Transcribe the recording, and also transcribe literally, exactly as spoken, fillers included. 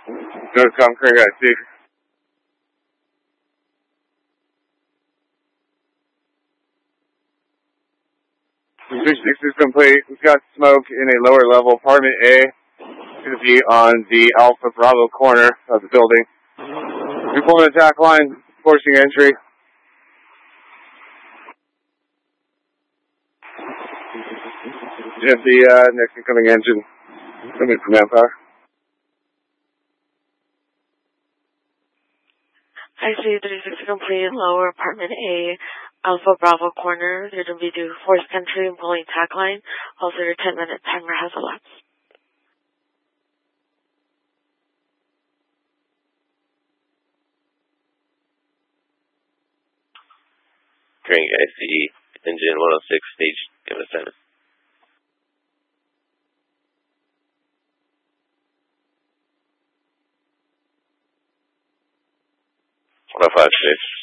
Northcom Craig, I see. three six is complete. We've got smoke in a lower level apartment A. It's going to be on the Alpha Bravo corner of the building. We're pulling the attack line, forcing entry. Just the uh, next incoming engine coming from manpower. I see three six complete, lower apartment A, Alpha Bravo corner. They're going to be due forced entry and pulling tack line. Also, your ten minute timer has elapsed. Craig, I see engine one oh six, stage, give us seven. one oh five, six.